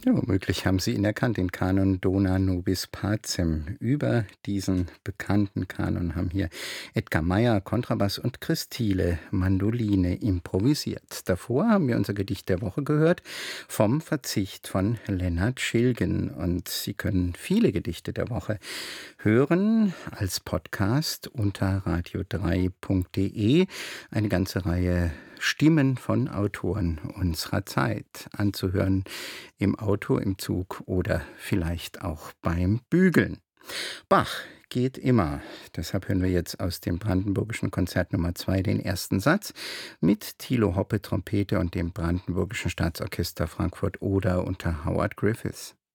Ja, womöglich haben Sie ihn erkannt, den Kanon Dona nobis pacem. Über diesen bekannten Kanon haben hier Edgar Meyer Kontrabass und Chris Thiele Mandoline improvisiert. Davor haben wir unser Gedicht der Woche gehört vom Verzicht von Lennart Schilgen. Und Sie können viele Gedichte der Woche hören als Podcast unter radio3.de. Eine ganze Reihe Stimmen von Autoren unserer Zeit anzuhören im Auto, im Zug oder vielleicht auch beim Bügeln. Bach geht immer. Deshalb hören wir jetzt aus dem Brandenburgischen Konzert Nummer 2 den ersten Satz mit Thilo Hoppe Trompete und dem Brandenburgischen Staatsorchester Frankfurt Oder unter Howard Griffiths.